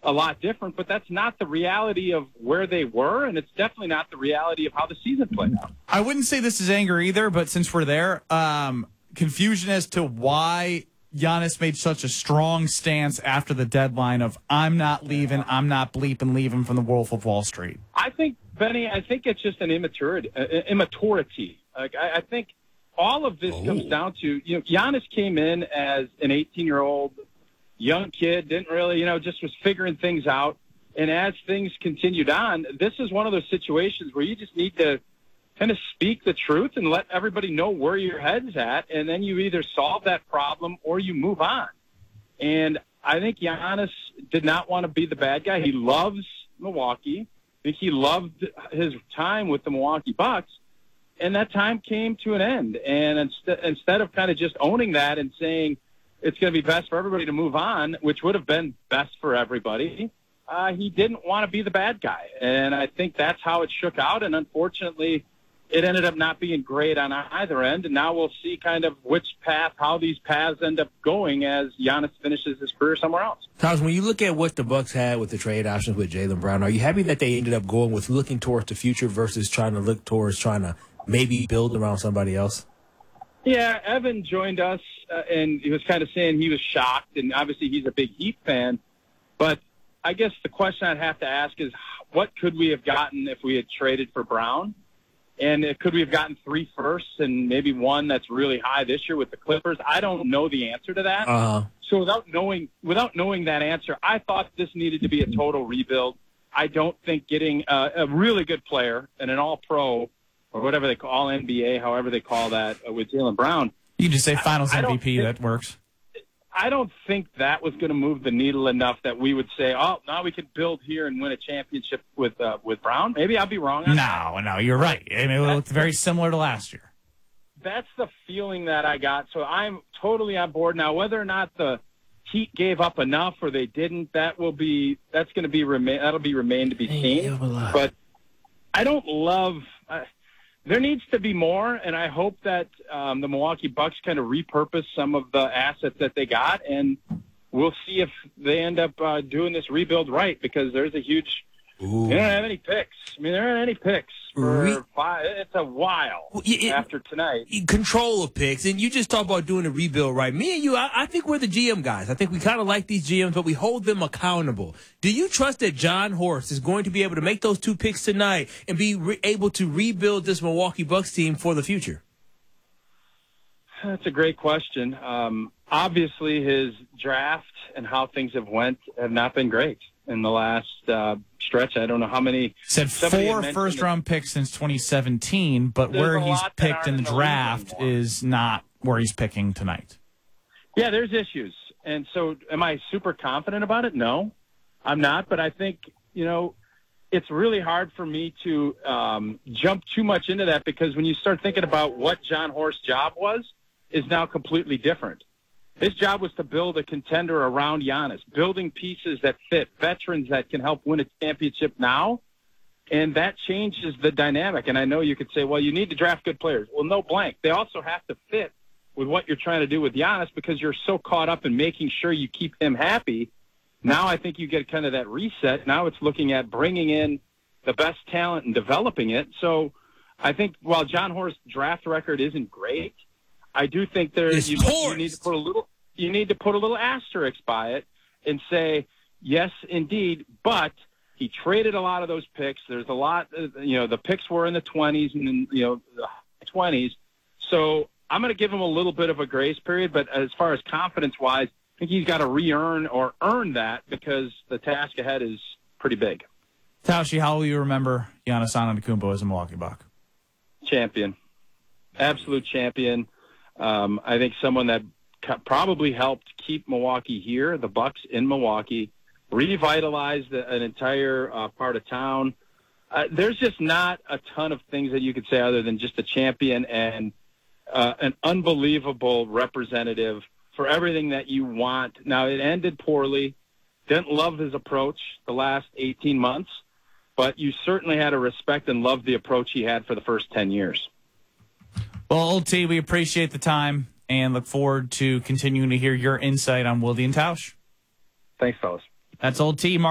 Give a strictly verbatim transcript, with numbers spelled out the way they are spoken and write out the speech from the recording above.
a lot different, but that's not the reality of where they were, and it's definitely not the reality of how the season played out. I wouldn't say this is anger either, but since we're there, um, confusion as to why Giannis made such a strong stance after the deadline of I'm not leaving, I'm not bleeping leaving from the Wolf of Wall Street. I think, Benny, I think it's just an immaturity. Uh, immaturity. Like, I, I think all of this oh. comes down to, you know, Giannis came in as an eighteen-year-old young kid, didn't really, you know, just was figuring things out. And as things continued on, this is one of those situations where you just need to kind of speak the truth and let everybody know where your head's at, and then you either solve that problem or you move on. And I think Giannis did not want to be the bad guy. He loves Milwaukee. I think he loved his time with the Milwaukee Bucks, and that time came to an end. And instead, instead of kind of just owning that and saying it's going to be best for everybody to move on, which would have been best for everybody, uh, he didn't want to be the bad guy. And I think that's how it shook out, and unfortunately, it ended up not being great on either end, and now we'll see kind of which path, how these paths end up going as Giannis finishes his career somewhere else. Thomas, when you look at what the Bucks had with the trade options with Jaylen Brown, are you happy that they ended up going with looking towards the future versus trying to look towards trying to maybe build around somebody else? Yeah, Evan joined us, uh, and he was kind of saying he was shocked, and obviously he's a big Heat fan, but I guess the question I'd have to ask is what could we have gotten if we had traded for Brown? And could we have gotten three firsts and maybe one that's really high this year with the Clippers? I don't know the answer to that. Uh-huh. So without knowing without knowing that answer, I thought this needed to be a total rebuild. I don't think getting a, a really good player and an all-pro or whatever they call all N B A, however they call that, uh, with Jaylen Brown. You can just say Finals I, I M V P. Think, that works. I don't think that was going to move the needle enough that we would say, oh, now we can build here and win a championship with uh, with Brown. Maybe I'll be wrong on no, that. No, you're right. I mean, it looked very similar to last year. That's the feeling that I got. So I'm totally on board. Now, whether or not the Heat gave up enough or they didn't, that will be that's going to be remain that'll be remain to be seen. But I don't love. Uh, There needs to be more, and I hope that um, the Milwaukee Bucks kind of repurpose some of the assets that they got, and we'll see if they end up uh, doing this rebuild right, because there's a huge Ooh. They don't have any picks. I mean, there aren't any picks for Re- five. It's a while it, after tonight. Control of picks, and you just talk about doing a rebuild right. Me and you, I, I think we're the G M guys. I think we kind of like these G Ms, but we hold them accountable. Do you trust that John Horst is going to be able to make those two picks tonight and be re- able to rebuild this Milwaukee Bucks team for the future? That's a great question. Um, obviously, his draft and how things have went have not been great in the last uh, stretch. I don't know how many. Said four first-round picks since twenty seventeen, but where he's picked in the draft is not where he's picking tonight. Yeah, there's issues. And so am I super confident about it? No, I'm not. But I think, you know, it's really hard for me to um, jump too much into that, because when you start thinking about what John Horst's job was, is now completely different. His job was to build a contender around Giannis, building pieces that fit, veterans that can help win a championship now, and that changes the dynamic. And I know you could say, well, you need to draft good players. Well, no blank. They also have to fit with what you're trying to do with Giannis, because you're so caught up in making sure you keep him happy. Now I think you get kind of that reset. Now it's looking at bringing in the best talent and developing it. So I think while John Horst's draft record isn't great, I do think there you, you need to put a little you need to put a little asterisk by it and say, yes, indeed, but he traded a lot of those picks. There's a lot, you know, the picks were in the twenties and, you know, the twenties. So I'm going to give him a little bit of a grace period, but as far as confidence-wise, I think he's got to re-earn or earn that, because the task ahead is pretty big. Taushi, how will you remember Giannis Antetokounmpo as a Milwaukee Buck? Champion. Absolute champion. Um, I think someone that probably helped keep Milwaukee here, the Bucks in Milwaukee, revitalized the, an entire uh, part of town. Uh, there's just not a ton of things that you could say other than just a champion and uh, an unbelievable representative for everything that you want. Now, it ended poorly. Didn't love his approach the last eighteen months, but you certainly had to respect and love the approach he had for the first ten years. Well, Old T, we appreciate the time and look forward to continuing to hear your insight on Wilde and Tausch. Thanks, fellas. That's Old T.